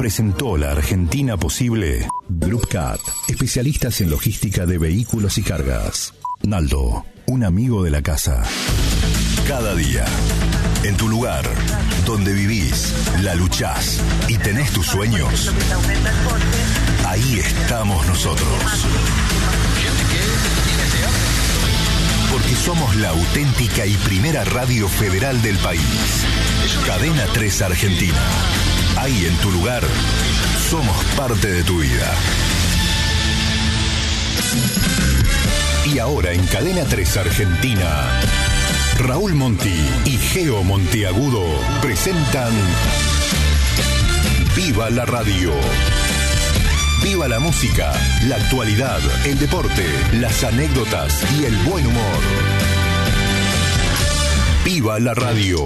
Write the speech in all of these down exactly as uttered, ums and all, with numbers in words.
presentó la Argentina posible. Groupcat, especialistas en logística de vehículos y cargas. Naldo, un amigo de la casa. Cada día, en tu lugar, donde vivís, la luchás y tenés tus sueños, ahí estamos nosotros. Porque somos la auténtica y primera radio federal del país. Cadena tres Argentina. Ahí en tu lugar, somos parte de tu vida. Y ahora en Cadena tres Argentina, Raúl Monti y Geo Monteagudo presentan Viva la Radio. Viva la música, la actualidad, el deporte, las anécdotas y el buen humor. Viva la radio.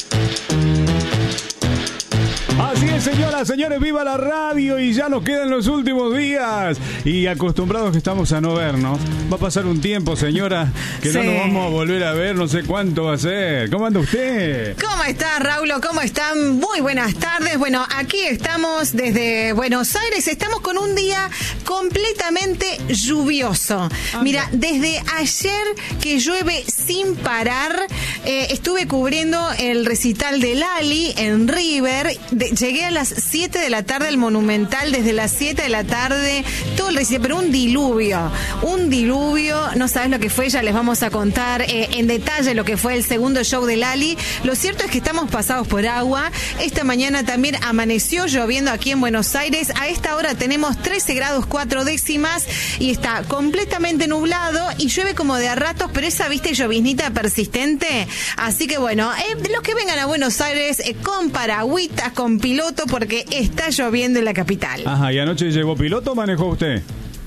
Así es, señoras, señores, viva la radio y ya nos quedan los últimos días. Y acostumbrados que estamos a no vernos, va a pasar un tiempo, señora, que sí. No nos vamos a volver a ver, no sé cuánto va a ser. ¿Cómo anda usted? ¿Cómo está, Raúl? ¿Cómo están? Muy buenas tardes. Bueno, aquí estamos desde Buenos Aires. Estamos con un día completamente lluvioso. Ah, Mira, desde ayer que llueve sin parar, eh, estuve cubriendo el recital de Lali en River. De, llegué a las siete de la tarde al Monumental, desde las siete de la tarde, todo el recital, pero un diluvio, un diluvio, no sabes lo que fue, ya les vamos a contar eh, en detalle lo que fue el segundo show de Lali. Lo cierto es que estamos pasados por agua. Esta mañana también amaneció lloviendo aquí en Buenos Aires. A esta hora tenemos trece grados cuatro décimas y está completamente nublado y llueve como de a ratos, pero esa, viste, lloviznita persistente. Así que bueno, eh, los que vengan a Buenos Aires eh, con paragüitas, con piloto, porque está lloviendo en la capital. Ajá, ¿y anoche llevó piloto o manejó usted?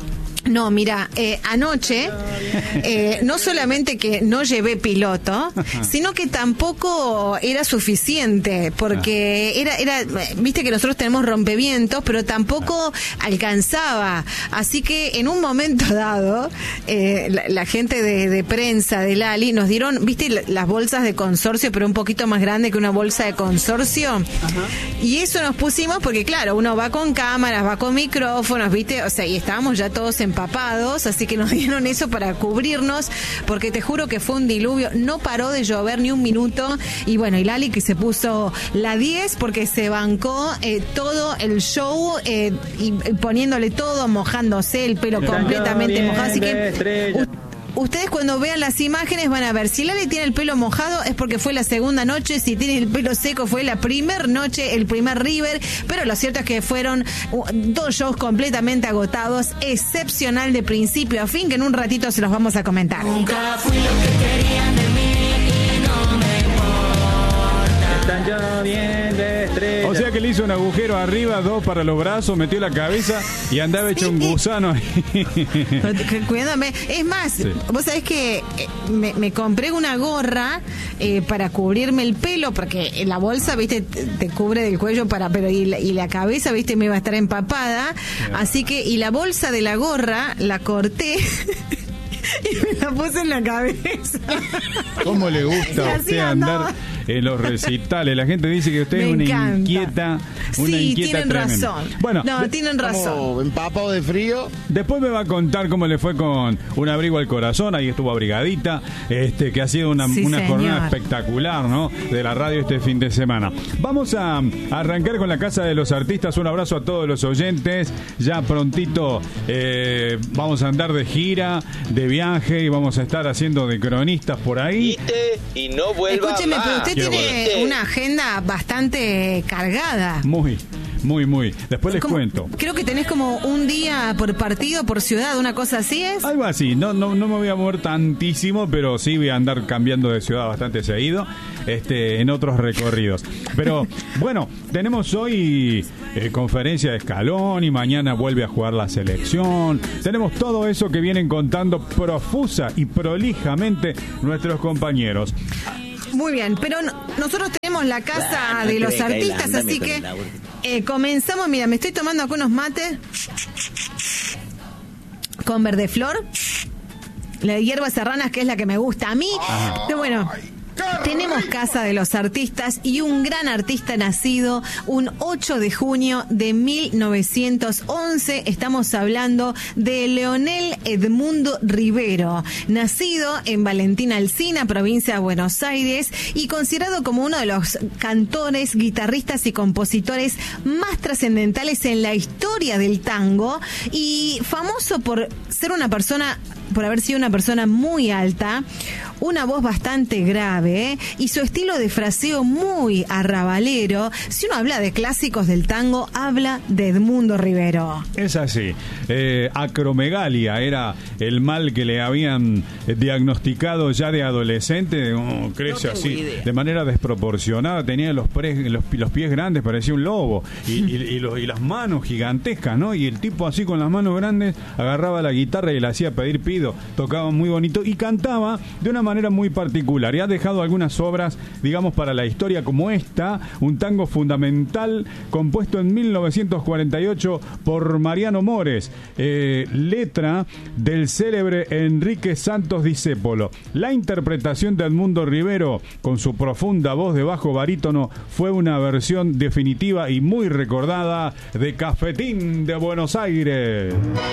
No, mira, eh, anoche eh, no solamente que no llevé piloto, sino que tampoco era suficiente, porque era, era, viste que nosotros tenemos rompevientos, pero tampoco alcanzaba. Así que en un momento dado, eh, la, la gente de, de prensa de Lali nos dieron, viste, las bolsas de consorcio, pero un poquito más grande que una bolsa de consorcio. Ajá. Y eso nos pusimos porque, claro, uno va con cámaras, va con micrófonos, viste, o sea, y estábamos ya todos en empapados, así que nos dieron eso para cubrirnos, porque te juro que fue un diluvio, no paró de llover ni un minuto. Y bueno, y Lali que se puso la diez porque se bancó eh, todo el show eh, y, y poniéndole todo, mojándose el pelo completamente mojado, así que ustedes cuando vean las imágenes van a ver, si Lali tiene el pelo mojado es porque fue la segunda noche, si tiene el pelo seco fue la primer noche, el primer River, pero lo cierto es que fueron dos shows completamente agotados, excepcional de principio a fin, que en un ratito se los vamos a comentar. Nunca fui lo que querían de mí y no me importa. Están lloviendo estrellas. O sea que le hizo un agujero arriba, dos para los brazos, metió la cabeza y andaba hecho un gusano ahí. Cuídame. Es más, sí. Vos sabés que me, me compré una gorra eh, para cubrirme el pelo, porque la bolsa, viste, te, te cubre del cuello para, pero y la, y la cabeza, viste, me iba a estar empapada. Yeah. Así que, y la bolsa de la gorra la corté. Y me la puse en la cabeza. ¿Cómo le gusta a usted andar en los recitales? La gente dice que usted me es una encanta. inquieta, una sí, inquieta tienen tremenda. razón. Bueno, no, de, tienen razón. Empapado de frío. Después me va a contar cómo le fue con Un abrigo al corazón. Ahí estuvo abrigadita, este, que ha sido una, sí, una jornada señor. espectacular, ¿no? De la radio este fin de semana. Vamos a arrancar con la Casa de los Artistas. Un abrazo a todos los oyentes. Ya prontito eh, vamos a andar de gira, de viaje, y vamos a estar haciendo de cronistas por ahí. Y no vuelva Escúcheme, más. pero usted Quiero tiene volver. una agenda bastante cargada. Muy, muy, muy. Después les ¿Cómo? cuento. Creo que tenés como un día por partido, por ciudad, una cosa así es. Algo así, no, no, no me voy a mover tantísimo, pero sí voy a andar cambiando de ciudad bastante seguido, este, en otros recorridos. Pero bueno, tenemos hoy eh, conferencia de Scaloni, mañana vuelve a jugar la selección. Tenemos todo eso que vienen contando profusa y prolijamente nuestros compañeros. Muy bien, pero no, nosotros tenemos la Casa Claro, de no los cree que Artistas, ándame así con que el agua. eh, comenzamos. Mira, me estoy tomando acá unos mates con verde flor, la de hierbas serranas, que es la que me gusta a mí. Pero bueno, Tenemos Casa de los Artistas y un gran artista nacido un ocho de junio de mil novecientos once. Estamos hablando de Leonel Edmundo Rivero, nacido en Valentín Alsina, provincia de Buenos Aires, y considerado como uno de los cantores, guitarristas y compositores más trascendentales en la historia del tango, y famoso por ser una persona, por haber sido una persona muy alta, una voz bastante grave, ¿eh? Y su estilo de fraseo muy arrabalero. Si uno habla de clásicos del tango, habla de Edmundo Rivero. Es así. Eh, acromegalia era el mal que le habían diagnosticado ya de adolescente. Oh, crece no así, idea. De manera desproporcionada. Tenía los, pre, los, los pies grandes, parecía un lobo. Y, y, y, los, y las manos gigantescas, ¿no? Y el tipo así con las manos grandes agarraba la guitarra y le hacía pedir pido. Tocaba muy bonito y cantaba de una manera muy particular, y ha dejado algunas obras, digamos, para la historia, como esta, un tango fundamental compuesto en mil novecientos cuarenta y ocho por Mariano Mores, eh, letra del célebre Enrique Santos Discépolo. La interpretación de Edmundo Rivero con su profunda voz de bajo barítono fue una versión definitiva y muy recordada de Cafetín de Buenos Aires.